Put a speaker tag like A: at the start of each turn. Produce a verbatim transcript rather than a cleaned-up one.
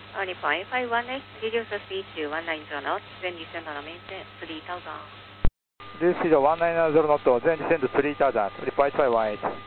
A: Uh, Nippon five one eight, reduce the speed to one nine zero knots, then descend on a maintain three thousand.
B: Reduce speed one nine zero knots, then descend to three thousand, Nippon five one eight.